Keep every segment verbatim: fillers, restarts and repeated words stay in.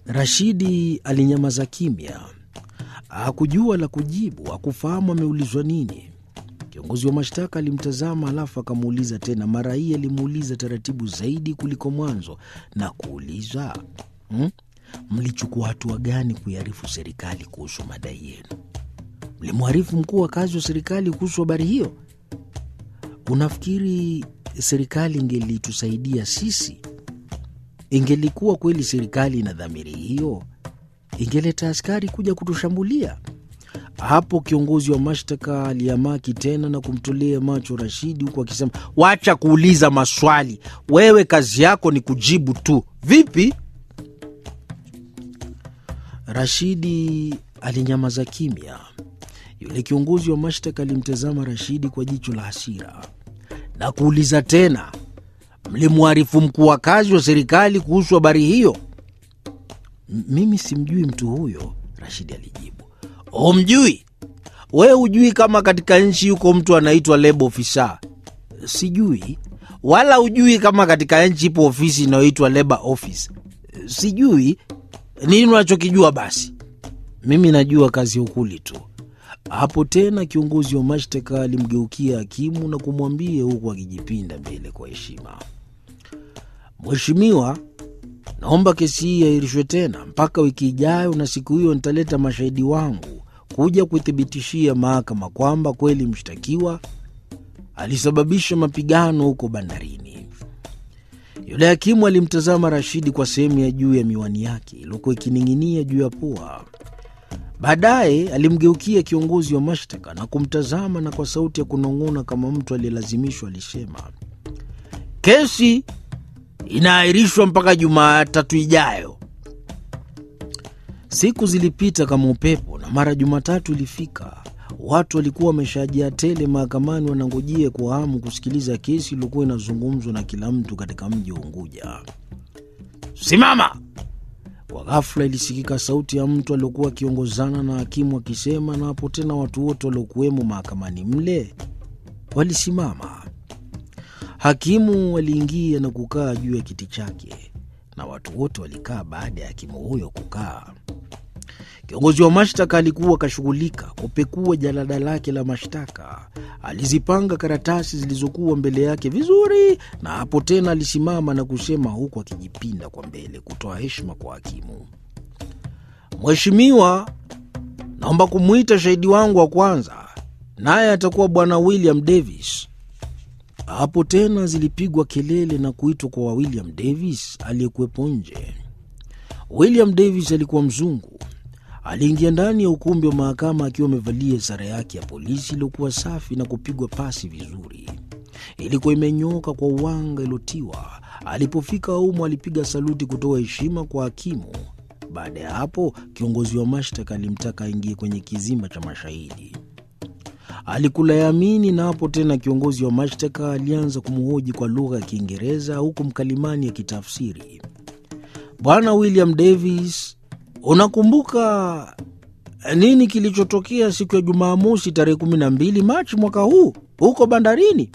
Rashidi alinyamaza kimya. Hakujua la kujibu, hakufahamu ameulizwa nini. Kiongozi wa mashtaka alimtazama alafu akamuuliza tena. Mara hii alimuuliza taratibu zaidi kuliko mwanzo na kuuliza, hmm? Mlichukua hatua gani kuiarifu serikali kuhusu madai yenu? Mlimwarifu mkuu wa kazi wa serikali kuhusu habari hiyo? Unafikiri serikali ingelitusaidia sisi? Ingelikuwa kweli serikali ina dhamiri hiyo, ingeleta askari kuja kutushambulia? Hapo kiongozi wa mashtaka aliamaki tena na kumtolea macho Rashidi huku akisema, wacha kuuliza maswali, wewe kazi yako ni kujibu tu. Vipi? Rashidi alinyamaza kimya. Yule kiongozi wa mashtaka alimtazama Rashidi kwa jicho la hasira na kuuliza tena, mlimwarifu mkuu wa kazi wa serikali kuhusu habari hiyo? Mimi simjui mtu huyo, Rashidi alijibu. Humjui? Wewe hujui kama katika nchi yuko mtu anaitwa labor officer? Sijui. Wala hujui kama katika nchi ipo ofisi inayoitwa labor office? Sijui. Nini unachokijua basi? Mimi najua kazi ya ukuli tu. Hapo tena kiongozi wa mashtaka alimgeukia hakimu na kumwambia huku akijipinda mbele kwa heshima, Mheshimiwa, naomba kesi hii iahirishwe tena mpaka wiki ijayo, na siku hiyo nitaleta mashahidi wangu kuja kuithibitishia mahakama kwamba kweli mshtakiwa alisababisha mapigano huko bandarini. Yule hakimu alimtazama Rashidi kwa sehemu ya juu ya miwani yake iliyokuwa ikining'inia juu ya pua. Baadaye alimgeukia kiongozi wa mashtaka na kumtazama, na kwa sauti ya kunong'ona kama mtu aliyelazimishwa alisema, kesi inaahirishwa mpaka Jumatatu ijayo. Siku zilipita kama upepo na mara Jumatatu ilifika. Watu walikuwa wameshajaa tele mahakamani wanangojea kwa hamu kusikiliza kesi iliyokuwa inazungumzwa na kila mtu katika mji wa Unguja. Simama! Kwa ghafla ilisikika sauti ya mtu aliyokuwa akiongozana na hakimu akisema, na hapo tena watu wote waliokuwemo mahakamani mle walisimama. Hakimu aliingia na kukaa juu ya kiti chake na watu wote walikaa baada ya hakimu huyo kukaa. Kiongozi wa mashtaka alikuwa kashughulika kupekua jalada lake la mashtaka. Alizipanga karatasi zilizokuwa mbele yake vizuri, na hapo tena alisimama na kusema huku akijipinda kwa mbele kutoa heshima kwa hakimu, Mheshimiwa, naomba kumuita shahidi wangu wa kwanza, naye atakuwa Bwana William Davis. Hapo tena zilipigwa kelele na kuitwa kwa William Davis aliyekuwepo nje. William Davis alikuwa mzungu. Aliingia ndani ya ukumbi wa mahakama akiwa amevalia sare yake ya polisi iliyokuwa safi na kupigwa pasi vizuri. Ilikuwa imenyoka kwa uwanga ilotiwa. Alipofika humo alipiga saluti kutoa heshima kwa hakimu. Baada ya hapo kiongozi wa mashtaka alimtaka aingie kwenye kizimba cha mashahidi. Alikula yamini, na hapo tena kiongozi wa mashtaka alianza kumhoji kwa lugha ya Kiingereza huku mkalimani ya kitafsiri. Bwana William Davis, unakumbuka nini kilichotokea siku ya Jumamosi tarehe kumi na mbili Machi mwaka huu huko bandarini?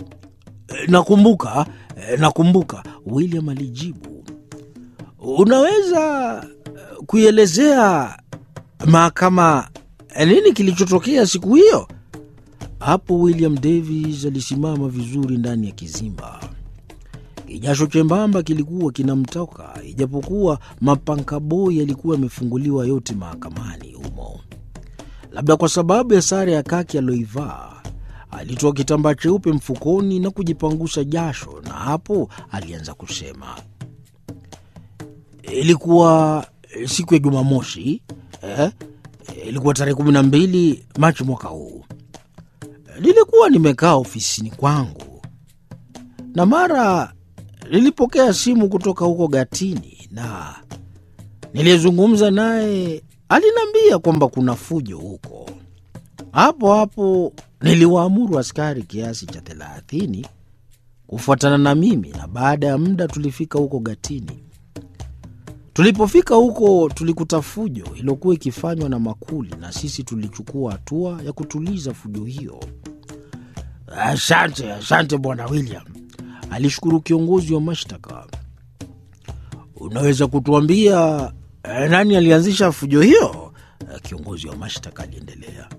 Nakumbuka, nakumbuka, William alijibu. Unaweza kuielezea mahakama nini kilichotokea siku hiyo? Hapo William Davis alisimama vizuri ndani ya kizimba. Kijasho chembamba kilikuwa kinamtoka, ijapokuwa mapankaboi yalikuwa yamefunguliwa yote mahakamani humo. Labda kwa sababu ya sare ya kaki aloivaa, alitoa kitambaa cheupe mfukoni na kujipangusha jasho, na hapo alianza kusema, ilikuwa siku ya Jumamosi, eh? Ilikuwa tarehe kumi na mbili Machi mwaka huu. Nilikuwa nimekaa ofisini kwangu, na mara nilipokea simu kutoka huko Gatini, na nilizungumza naye. Aliniambia kwamba kuna fujo huko. Hapo hapo niliwaamuru askari kiasi cha thelathini kufuatana na mimi, na baada ya muda tulifika huko Gatini. Tulipofika huko tulikuta fujo iliyokuwa ikifanywa na makuli, na sisi tulichukua hatua ya kutuliza fujo hiyo. Asante, asante Bwana William, alishukuru kiongozi wa mashtaka. Unaweza kutuambia E, nani alianzisha fujo hiyo? E, kiongozi wa mashtaka aliendelea.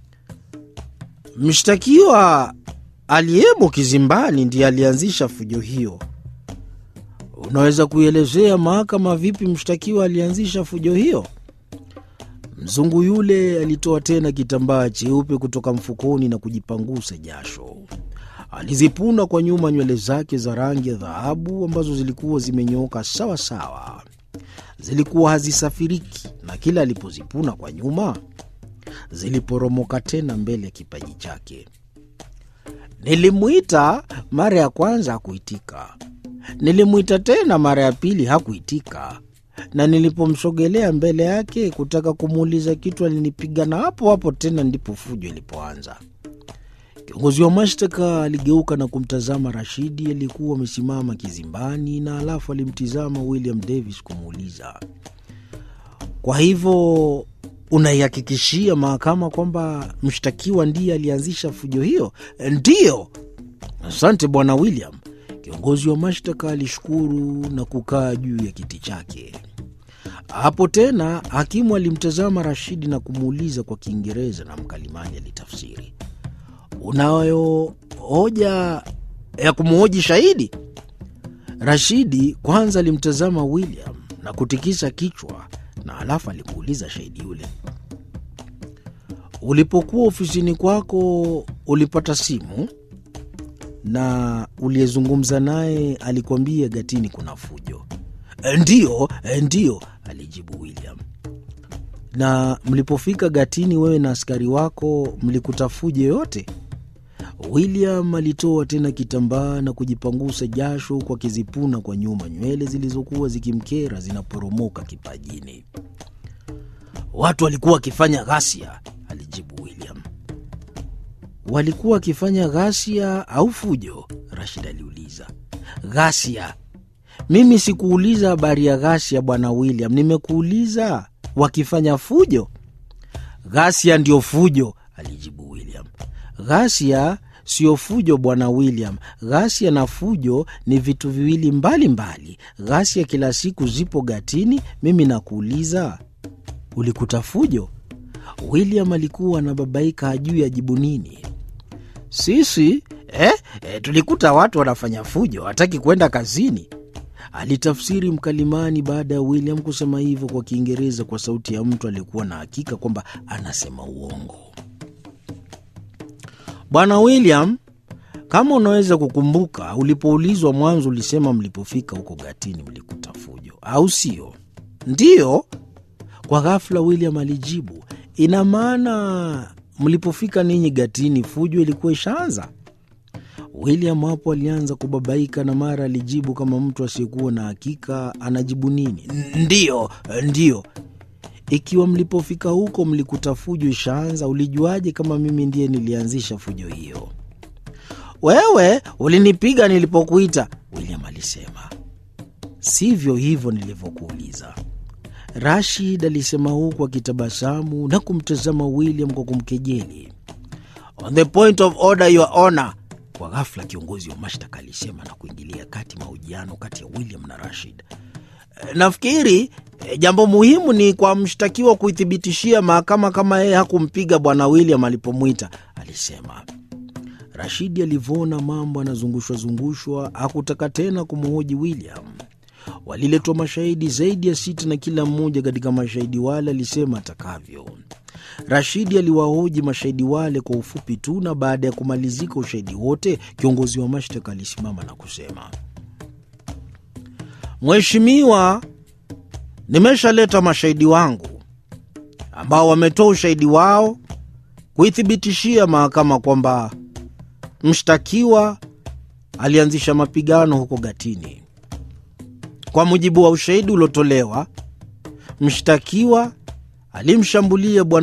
Mshtakiwa aliyemo kizimbani ndiye alianzisha fujo hiyo. Unaweza kuielezea mahakama vipi mshtakiwa alianzisha fujo hiyo? Mzungu yule alitoa tena kitambaa cheupe kutoka mfukoni na kujipangusa jasho. Alizipuna kwa nyuma nywele zake za rangi ya dhahabu ambazo zilikuwa zimenyoka sawa sawa. Zilikuwa hazisafiriki, na kila alipozipuna kwa nyuma ziliporomoka tena mbele ya kipaji chake. Nilimuita mara ya kwanza hakuitika. Nilimuita tena mara ya pili hakuitika. Na nilipomsogelea mbele yake kutaka kumuuliza kitu alinipiga, na hapo hapo tena ndipo fujo ilipoanza. Kiongozi wa mashtaka aligeuka na kumtazama Rashidi aliyekuwa amesimama kizimbani, na alafu alimtizama William Davis kumuuliza, kwa hivyo unaihakikishia mahakama kwamba mshtakiwa ndiye alianzisha fujo hiyo? Ndiyo. Asante bwana William. Kiongozi wa mashtaka alishukuru na kukaa juu ya kiti chake. Hapo tena hakimu alimtazama Rashidi na kumuuliza kwa Kiingereza, na mkalimani alitafsiri, unayo hoja ya kumhoji shahidi? Rashidi kwanza alimtazama William na kutikisa kichwa, na alafu alimuuliza shahidi yule, ulipokuwa ofisini kwako ulipata simu na uliyezungumza naye alikwambia gatini kuna fujo? Ndiyo, ndiyo, alijibu William. Na mlipofika gatini wewe na askari wako mlikuta fujo yote? William alitoa tena kitambaa na kujipangusa jasho kwa kizipuna kwa nyuma nywele zilizokuwa zikimkera zinaporomoka kipajini. Watu walikuwa wakifanya ghasia, alijibu William. Walikuwa wakifanya ghasia au fujo? Rashid aliuliza. Ghasia. Mimi sikuuliza habari ya ghasia bwana William, nimekuuliza wakifanya fujo. Ghasia ndio fujo, alijibu William. Ghasia sio fujo bwana William. Ghasia na fujo ni vitu viwili mbali mbali. Ghasia kila siku zipo gatini, mimi nakuuliza ulikuta fujo? William alikuwa na babaika hajui ajibu nini. Sisi eh, eh, tulikuta watu wanafanya fujo, hataki kwenda kazini, alitafsiri mkalimani baada ya William kusema hivyo kwa Kiingereza kwa sauti ya mtu aliyekuwa na hakika kwamba anasema uongo. Bwana William, kama unaweza kukumbuka, ulipoulizwa mwanzo ulisema mlipofika huko gatini mlikuta fujo, au sio? Ndiyo. Kwa ghafla William alijibu, ina maana mlipofika ninyi gatini fujo ilikuwa ishaanza? William hapo alianza kubabaika na mara alijibu kama mtu asiyekuwa na hakika anajibu nini. Ndiyo, ndiyo. Ikiwa mlipofika huko mlikuta fujo ishaanza, ulijuaje kama mimi ndiye nilianzisha fujo hiyo? Wewe ulinipiga nilipokuita, William alisema. Sivyo hivyo nilivyokuuliza, Rashid alisema huku akitabasamu na kumtazama William kwa kumkejeli. On the point of order, your honor. Kwa ghafla kiongozi wa mashtaka alisema na kuingilia kati mahojiano kati ya William na Rashid. Nafikiri jambo muhimu ni kwa mshtakiwa kuithibitishia mahakama kama yeye hakumpiga bwana William alipomuita, alisema. Rashidi alivyoona mambo anazungushwa zungushwa hakutaka tena kumhoji William. Waliletwa mashahidi zaidi ya sita na kila mmoja katika mashahidi wale alisema atakavyo. Rashidi aliwahoji mashahidi wale kwa ufupi tu, na baada ya kumalizika ushahidi wote kiongozi wa mashtaka alisimama na kusema, Mheshimiwa, nimeshaleta mashahidi wangu ambao wametoa ushahidi wao kuithibitishia mahakama kwamba mshtakiwa alianzisha mapigano huko gatini. Kwa mujibu wa ushahidi uliotolewa, mshtakiwa alimshambulia bwana